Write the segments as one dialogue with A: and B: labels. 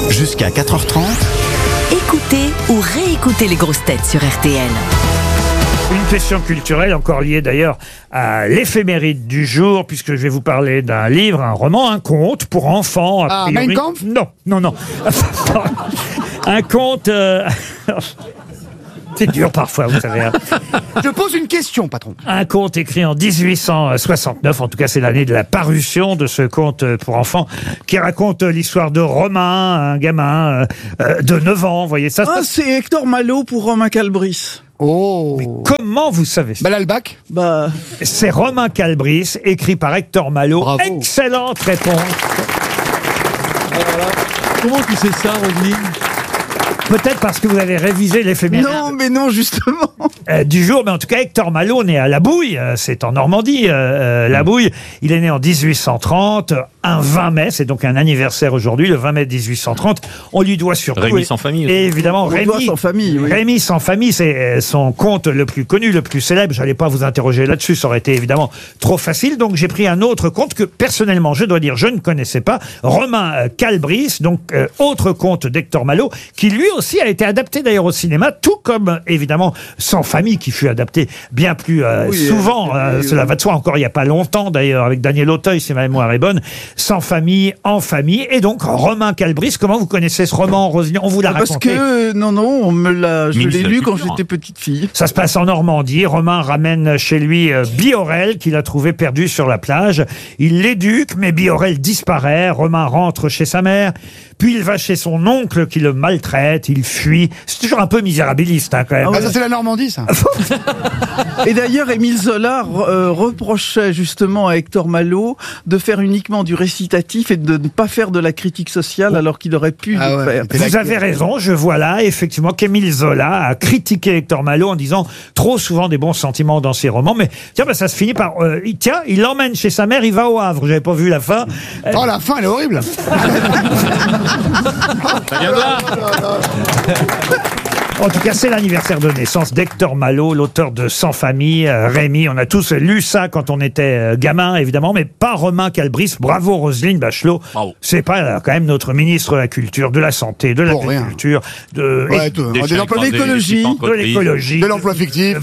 A: Jusqu'à 4h30.
B: Écoutez ou réécoutez les grosses têtes sur RTL.
C: Une question culturelle, encore liée d'ailleurs à l'éphéméride du jour, puisque je vais vous parler d'un livre, un roman, un conte pour enfants.
D: Ah, Mein Kampf ?
C: Non. Un conte... C'est dur parfois, vous savez.
D: Je pose une question, patron.
C: Un conte écrit en 1869, en tout cas c'est l'année de la parution de ce conte pour enfants, qui raconte l'histoire de Romain, un gamin de 9 ans, vous voyez ça.
E: C'est Hector Malot pour Romain Calbris.
D: Oh.
C: Mais comment vous savez ça?
D: Balalbac ?
C: C'est Romain Calbris, écrit par Hector Malot.
D: Bravo.
C: Excellente réponse.
F: Comment tu sais ça, Roselyne?
C: Peut-être parce que vous avez révisé l'éphéméride
E: Non, justement.
C: du jour, mais en tout cas, Hector Malot, né à La Bouille, c'est en Normandie, La Bouille. Il est né en 1830, un 20 mai, c'est donc un anniversaire aujourd'hui, le 20 mai 1830. On lui doit surtout...
F: Rémi sans famille.
C: Et évidemment,
E: Rémi sans famille, oui.
C: Rémi sans famille, c'est son conte le plus connu, le plus célèbre. J'allais pas vous interroger là-dessus, ça aurait été évidemment trop facile. Donc j'ai pris un autre conte que, personnellement, je dois dire, je ne connaissais pas. Romain Calbris, donc autre conte d'Hector Malot, qui lui aussi a été adapté d'ailleurs au cinéma, tout comme évidemment Sans famille, qui fut adapté bien plus souvent. Cela va de soi, encore il n'y a pas longtemps d'ailleurs, avec Daniel Auteuil, si ma mémoire est bonne. Sans famille, en famille. Et donc Romain Calbris, comment vous connaissez ce roman, Roselyne? On vous l'a raconté.
E: Parce que, je l'ai lu quand
F: culture.
E: j'étais petite fille.
C: Ça se passe en Normandie. Romain ramène chez lui Biorel, qu'il a trouvé perdu sur la plage. Il l'éduque, mais Biorel disparaît. Romain rentre chez sa mère. Puis il va chez son oncle qui le maltraite. Il fuit. C'est toujours un peu misérabiliste, quand même.
D: Ah, ça c'est la Normandie, ça.
E: Et d'ailleurs, Émile Zola reprochait justement à Hector Malot de faire uniquement du récitatif et de ne pas faire de la critique sociale alors qu'il aurait pu
D: Ah
E: le
D: ouais,
E: faire.
C: Vous avez raison, je vois là effectivement qu'Émile Zola a critiqué Hector Malot en disant trop souvent des bons sentiments dans ses romans, mais tiens, ça se finit par il l'emmène chez sa mère, il va au Havre. J'avais pas vu la fin.
D: Oh, la fin, elle est horrible.
F: Ça vient de là.
C: En tout cas, c'est l'anniversaire de naissance d'Hector Malot, l'auteur de Sans famille. Rémi, on a tous lu ça quand on était gamin, évidemment, mais pas Romain Calbris. Bravo Roselyne Bachelot.
F: Bravo.
C: C'est pas quand même notre ministre de la Culture, de la Santé, de l'Agriculture, de
E: l'écologie,
D: De l'emploi fictif.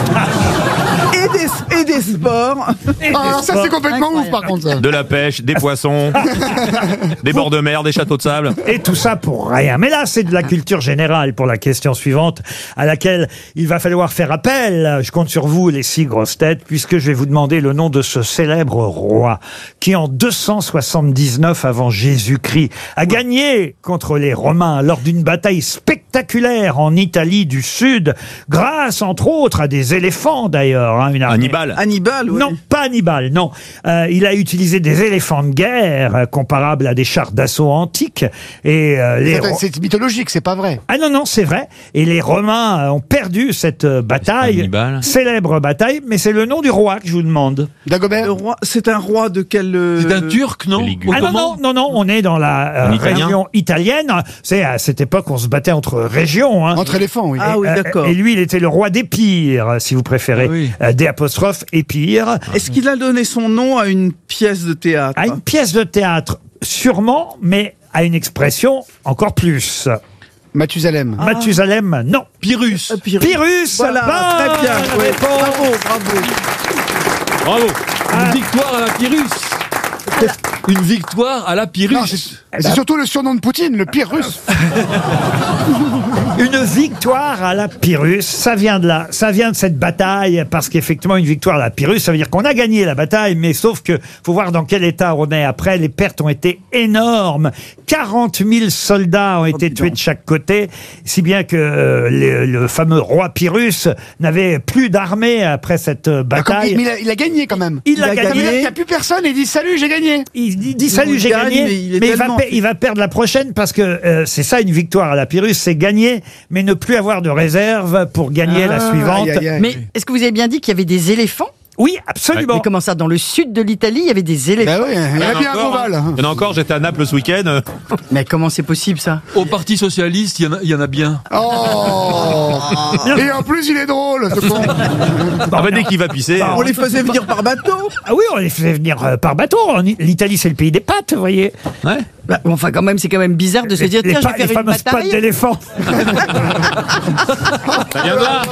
E: Et des sports.
D: Ah, ça c'est complètement ouf, par contre. Ça.
F: De la pêche, des poissons, des bords de mer, des châteaux de sable.
C: Et tout ça pour rien. Mais là, c'est de la culture générale pour la question suivante, à laquelle il va falloir faire appel. Je compte sur vous, les 6 grosses têtes, puisque je vais vous demander le nom de ce célèbre roi qui, en 279 avant Jésus-Christ, a gagné contre les Romains lors d'une bataille spectaculaire en Italie du Sud, grâce, entre autres, à des éléphants, d'ailleurs. Une armée.
F: Hannibal,
E: oui.
C: Non, pas Hannibal, non. Il a utilisé des éléphants de guerre comparables à des chars d'assaut antiques. Et
D: C'est mythologique, c'est pas vrai.
C: Ah non, c'est vrai. Et les Romains ont perdu cette bataille,
F: Hannibal.
C: célèbre bataille, mais c'est le nom du roi que je vous demande.
D: Dagobert.
E: Le roi, c'est un roi de quel...
F: C'est un Turc, non?
C: Ah non, on est dans la
F: En italien.
C: région italienne. C'est à cette époque, on se battait entre régions. Hein.
D: Entre éléphants, oui.
E: Ah oui, d'accord.
C: Et lui, il était le roi d'Épire, si vous préférez.
F: Ah oui.
C: D' apostrophe Épire.
E: Est-ce qu'il a donné son nom à une pièce de théâtre?
C: À une pièce de théâtre, sûrement, mais à une expression encore plus.
D: Mathusalem.
C: Mathusalem, non.
F: Pyrrhus.
C: Pyrrhus.
E: Voilà,
C: bonne
E: très bien. Oui.
C: réponse.
F: Bravo. Une victoire à la Pyrrhus. Une victoire à la
D: Non,
F: Pyrrhus.
D: c'est surtout le surnom de Poutine, le pire russe.
C: Une victoire à la Pyrrhus, ça vient de là, ça vient de cette bataille, parce qu'effectivement, une victoire à la Pyrrhus, ça veut dire qu'on a gagné la bataille, mais sauf que, faut voir dans quel état on est après, les pertes ont été énormes. 40 000 soldats ont été tués de chaque côté, si bien que le fameux roi Pyrrhus n'avait plus d'armée après cette bataille.
D: Mais il a gagné quand même.
C: Il a
D: Ça veut dire qu'il
C: gagné.
D: n'y a plus personne et il dit salut, j'ai gagné.
C: Il dit salut, j'ai
E: gagne,
C: gagné,
E: mais
C: mais
E: tellement
C: il va perdre la prochaine parce que c'est ça une victoire à la Pyrrhus, c'est gagner, mais ne plus avoir de réserve pour gagner la suivante.
D: Aïe, aïe, aïe.
G: Mais est-ce que vous avez bien dit qu'il y avait des éléphants?
C: Oui, absolument.
A: Mais comment ça, dans le sud de l'Italie, il y avait des éléphants?
D: Bah oui, il y a bien un
F: encore,
D: Bonval.
F: Il y en a encore, j'étais à Naples ce week-end.
A: Mais comment c'est possible, ça?
F: Au Parti Socialiste, il y en a bien.
D: Oh. Et en plus, il est drôle, ce con.
F: En fait, dès qu'il va pisser.
E: On les faisait venir par bateau.
C: Ah oui, on les faisait venir par bateau. L'Italie, c'est le pays des pâtes, vous voyez.
F: Ouais.
A: Bah, enfin, quand même, c'est quand même bizarre de se dire, tiens, je vais
C: les
A: faire une
C: fameuses pâtes
A: bataille.
C: d'éléphant.
F: Ça vient de là.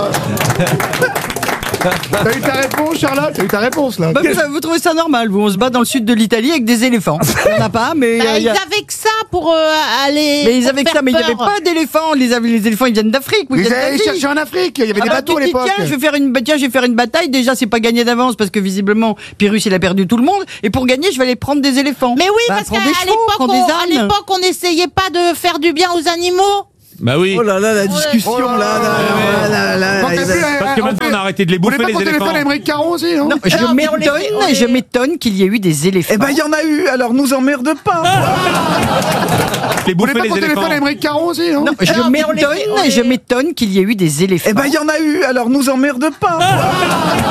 D: T'as eu ta réponse, Charlotte? T'as eu ta réponse, là.
A: Bah, vous trouvez ça normal, vous? On se bat dans le sud de l'Italie avec des éléphants. Il n'y en a pas, mais...
G: Bah,
A: il y a-
G: ils avaient que ça pour aller.
A: Mais ils
G: pour
A: avaient que
G: faire
A: ça, mais il n'y avait
G: peur.
A: pas d'éléphants. Les éléphants, ils viennent d'Afrique. Vous
D: Ils
A: êtes
D: allaient
A: d'Asie.
D: chercher en Afrique. Il y avait des
A: Ah bah,
D: bateaux à
A: tu dis,
D: l'époque.
A: tiens, je vais faire une bataille. Déjà, c'est pas gagné d'avance parce que visiblement, Pyrrhus, il a perdu tout le monde. Et pour gagner, je vais aller prendre des éléphants.
G: Mais oui,
A: Bah,
G: parce
A: prends
G: qu'à
A: des chevaux, prends
G: l'époque,
A: des
G: à
A: ânes.
G: l'époque, on n'essayait pas de faire du bien aux animaux.
F: Bah oui.
E: Oh là là, la discussion
D: Oh là là
E: là.
D: Quand t'as vu,
F: Parce que maintenant, on a arrêté de les
D: Vous voulez
F: bouffer,
D: pas
F: les
D: qu'on téléphone
F: éléphants.
D: à Émeric Caron aussi, non?
A: Non,
G: Alors, mais on les fait- on les-
A: je m'étonne qu'il y ait eu des éléphants.
E: Eh ben, il y en a eu, alors nous emmerde pas.
F: Les
D: Vous voulez
F: bouffer,
D: pas
F: les
D: qu'on téléphone
F: éléphants.
D: à Émeric Caron aussi, non?
A: Non,
G: Alors, mais on les fait- on les-
A: je m'étonne qu'il y ait eu des éléphants.
E: Eh ben, il y en a eu, alors nous emmerde pas.